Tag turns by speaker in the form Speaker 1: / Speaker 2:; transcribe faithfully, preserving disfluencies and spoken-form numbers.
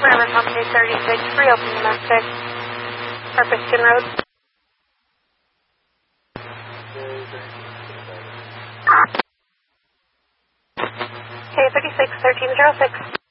Speaker 1: Forever Company thirty-six, reopen domestic. Purposton Road. Okay, thirty-six, thirteen oh six.